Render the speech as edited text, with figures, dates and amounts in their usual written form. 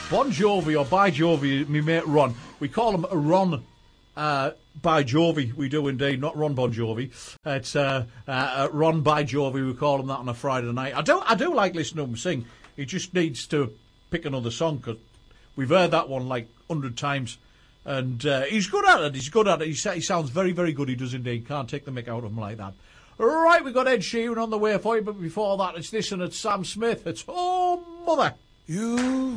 Bon Jovi or By Jovi, me mate Ron. We call him Ron By Jovi. We do indeed, not Ron Bon Jovi. It's Ron By Jovi. We call him that on a Friday night. I do like listening to him sing. He just needs to pick another song because we've heard that one like 100 times. And he's good at it. He sounds very, very good. He does indeed. Can't take the mick out of him like that. Right, we've got Ed Sheeran on the way for you. But before that, it's this and it's Sam Smith. It's Oh Mother. You